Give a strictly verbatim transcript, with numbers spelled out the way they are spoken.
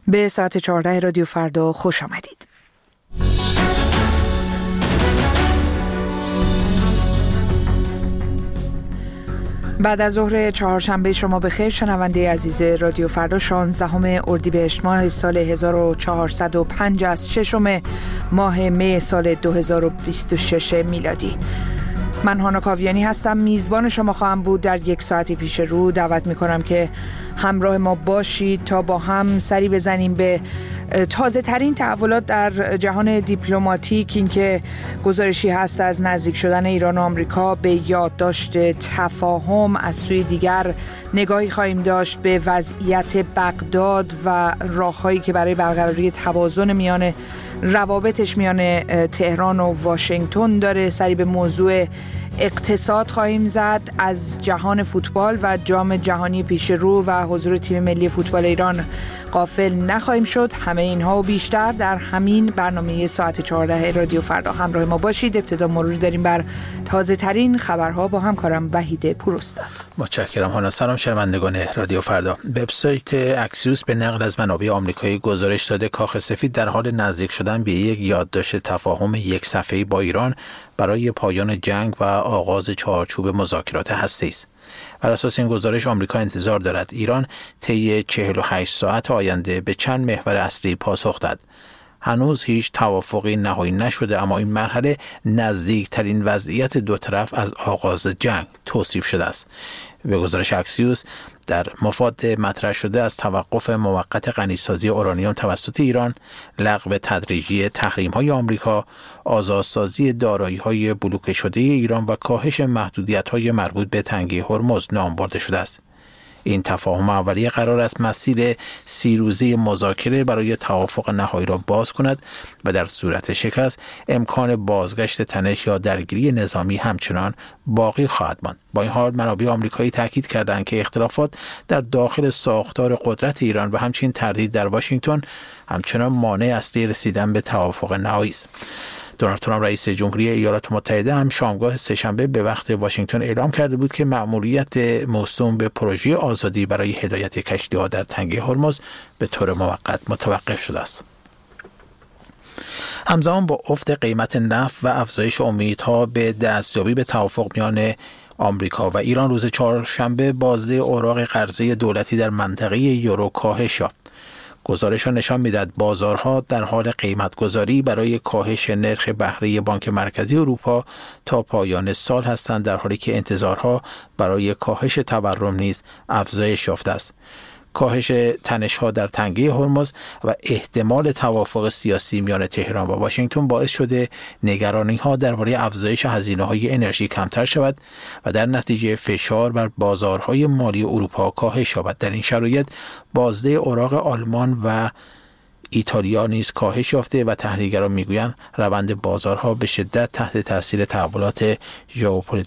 به ساعت چهارده رادیو فردا خوش آمدید. بعد از ظهر چهارشنبه شما بخیر شنونده عزیز رادیو فردا. شانزدهم اردیبهشت ماه سال هزار و چهارصد و پنج است، ششم ماه می سال دو هزار و بیست و شش میلادی. من هانا کاویانی هستم، میزبان شما خواهم بود در یک ساعتی پیش رو. دعوت میکنم که همراه ما باشید تا با هم سری بزنیم به تازه ترین تحولات در جهان دیپلماتیک. این که گزارشی هست از نزدیک شدن ایران و آمریکا به یادداشت تفاهم. از سوی دیگر نگاهی خواهیم داشت به وضعیت بغداد و راههایی که برای برقراری توازن میان روابطش میان تهران و واشنگتن داره. سری به موضوع اقتصاد خواهیم زد. از جهان فوتبال و جام جهانی پیش رو و حضور تیم ملی فوتبال ایران غافل نخواهیم شد. همه اینها و بیشتر در همین برنامه ساعت چهارده رادیو فردا. همراه ما باشید. ابتدا مرور داریم بر تازه ترین خبرها با همکارم وحید پوراستاد. متشکرم هانا. سلام شنوندگان رادیو فردا. وبسایت اکسیوس به نقل از منابع آمریکایی گزارش داده کاخ سفید در حال نزدیک شدن به یک یادداشت تفاهم یک صفحه‌ای با ایران برای پایان جنگ و آغاز چارچوب مذاکرات هسته‌ای است. بر اساس این گزارش آمریکا انتظار دارد ایران طی چهل و هشت ساعت آینده به چند محور اصلی پاسخ دهد. هنوز هیچ توافقی نهایی نشده، اما این مرحله نزدیکترین وضعیت دو طرف از آغاز جنگ توصیف شده است. به گزارش اکسیوس در مفاد مطرح شده از توقف موقت غنیسازی اورانیوم توسط ایران، لغو تدریجی تحریم‌های آمریکا، آزادسازی دارایی‌های بلوکه شده ایران و کاهش محدودیت‌های مربوط به تنگه هرمز نام برده شده است. این تفاهم اولیه قرار است مسیر سی روزه مذاکره برای توافق نهایی را باز کند و در صورت شکست امکان بازگشت تنش یا درگیری نظامی همچنان باقی خواهد ماند. با این حال منابع آمریکایی تاکید کردند که اختلافات در داخل ساختار قدرت ایران و همچنین تردید در واشنگتن همچنان مانع اصلی رسیدن به توافق نهایی است. دونالد ترامپ رئیس جمهوری ایالات متحده هم شامگاه سه‌شنبه به وقت واشنگتن اعلام کرده بود که مأموریت موسوم به پروژه آزادی برای هدایت کشتی‌ها در تنگه هرمز به طور موقت متوقف شده است. همزمان با افت قیمت نفت و افزایش امیدها به دستیابی به توافق میان آمریکا و ایران، روز چهارشنبه بازده اوراق قرضه دولتی در منطقه یورو کاهش یافت. گزارش ها نشان می‌دهد بازارها در حال قیمت‌گذاری برای کاهش نرخ بهره بانک مرکزی اروپا تا پایان سال هستند، در حالی که انتظارها برای کاهش تورم نیز افزایش یافته است. کاهش تنش‌ها در تنگه هرمز و احتمال توافق سیاسی میان تهران و واشنگتن باعث شده نگرانی‌ها درباره افزایش هزینه‌های انرژی کمتر شود و در نتیجه فشار بر بازارهای مالی اروپا کاهش یابد. در این شرایط بازده اوراق آلمان و ایتالیا نیز کاهش یافته و تحلیلگران میگویند روند بازارها به شدت تحت تاثیر تحولات ژئوپلیتیک